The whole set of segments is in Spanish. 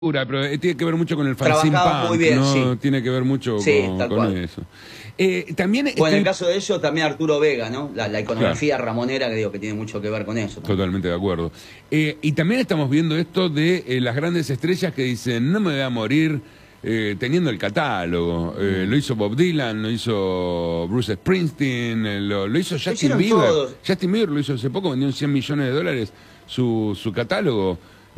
pero tiene que ver mucho con el fanzine punk, muy bien, ¿no? sí. Tiene que ver mucho con eso. También bueno, en el caso de ellos, también Arturo Vega, ¿no? La iconografía ramonera, que digo que tiene mucho que ver con eso. También. Totalmente de acuerdo. Y también estamos viendo esto de las grandes estrellas que dicen, no me voy a morir teniendo el catálogo. Lo hizo Bob Dylan, lo hizo Bruce Springsteen, lo hizo Justin Bieber. Todos. Justin Bieber lo hizo hace poco, vendió en $100 millones su catálogo.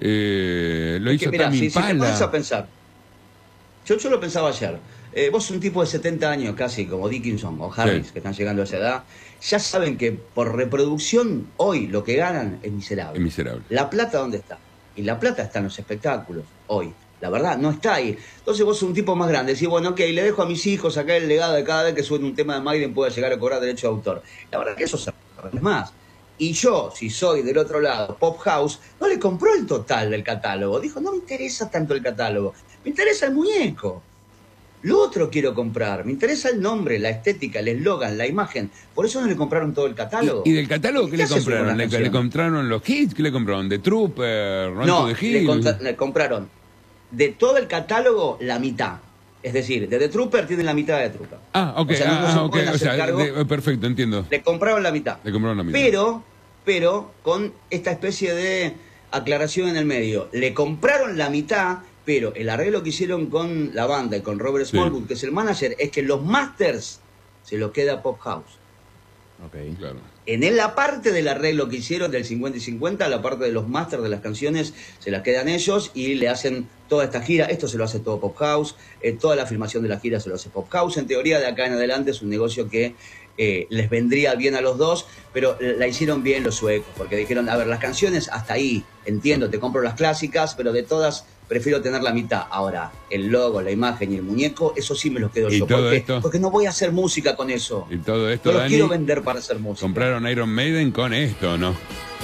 Lo hizo Tame Impala. Si te pones a pensar, yo lo pensaba ayer. Vos un tipo de 70 años casi, como Dickinson o Harris, que están llegando a esa edad, ya saben que por reproducción hoy lo que ganan es miserable. Es miserable. ¿La plata dónde está? Y la plata está en los espectáculos hoy. La verdad, no está ahí. Entonces vos sos un tipo más grande, decís, bueno, ok, le dejo a mis hijos acá el legado de cada vez que suene un tema de Maiden pueda llegar a cobrar derecho de autor. La verdad que eso es más. Y yo, si soy del otro lado, Pop House, no le compró el total del catálogo. Dijo, no me interesa tanto el catálogo, me interesa el muñeco. Lo otro quiero comprar, me interesa el nombre, la estética, el eslogan, la imagen. Por eso no le compraron todo el catálogo. ¿Y del catálogo qué le compraron? ¿Le compraron los hits? ¿Qué le compraron? ¿The Trooper? No, le compraron de todo el catálogo la mitad. Es decir, de The Trooper tienen la mitad de The Trooper. Ah, ok, perfecto, entiendo. Le compraron la mitad. Le compraron la mitad. Pero con esta especie de aclaración en el medio. Le compraron la mitad, pero el arreglo que hicieron con la banda y con Robert Smallwood, que es el manager, es que los masters se los queda Pop House. Ok, claro. En la parte del arreglo que hicieron del 50 y 50, la parte de los masters de las canciones se las quedan ellos y le hacen toda esta gira. Esto se lo hace todo Pop House, toda la filmación de la gira se lo hace Pop House. En teoría, de acá en adelante es un negocio que les vendría bien a los dos, pero la hicieron bien los suecos, porque dijeron, a ver, las canciones hasta ahí, entiendo, te compro las clásicas, pero de todas prefiero tener la mitad. Ahora, el logo, la imagen y el muñeco, eso sí me los quedo yo. Porque no voy a hacer música con eso. Y todo esto, no Dani, los quiero vender para hacer música. Compraron Iron Maiden con esto, ¿no?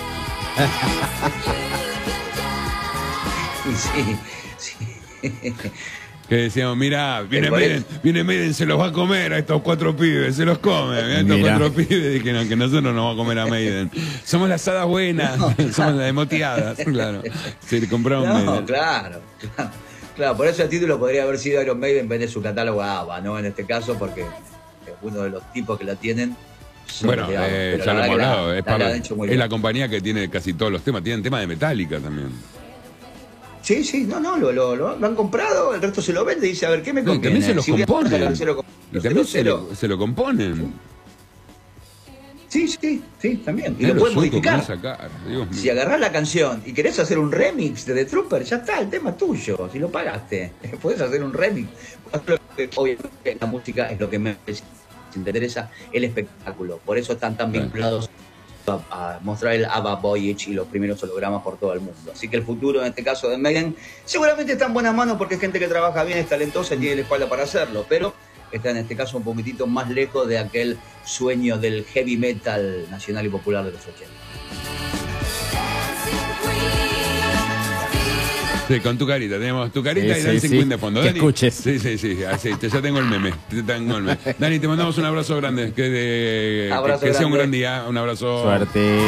Sí. Que decíamos, mira, viene Maiden, se los va a comer a estos 4 pibes, se los come, a estos 4 pibes, que nosotros nos vamos a comer a Maiden. Somos las hadas buenas, somos las demoteadas, claro. Se le compraron Maiden. Claro, por eso el título podría haber sido Iron Maiden vende su catálogo a ABBA, ¿no? En este caso, porque es uno de los tipos que la tienen. Bueno, ya lo hemos hablado, es la compañía que tiene casi todos los temas, tienen temas de Metallica también. Sí, lo han comprado, el resto se lo vende y dice, a ver, ¿qué me conviene? También se los componen. Y también se lo componen. Sí, también. Y lo pueden modificar. Si agarrás la canción y querés hacer un remix de The Trooper, ya está, el tema es tuyo, si lo pagaste. Puedes hacer un remix. Obviamente la música es lo que me interesa, el espectáculo. Por eso están tan vinculados a mostrar el ABBA Voyage y los primeros hologramas por todo el mundo. Así que el futuro, en este caso de Maiden, seguramente está en buenas manos porque es gente que trabaja bien, es talentosa y tiene la espalda para hacerlo, pero está en este caso un poquitito más lejos de aquel sueño del heavy metal nacional y popular de los 80. Sí, con tu carita, tenemos tu carita y Dancing Queen de fondo. Que Dani, escuches. Sí, ya tengo el meme. Dani, te mandamos un abrazo grande, que sea un gran día, un abrazo. Suerte.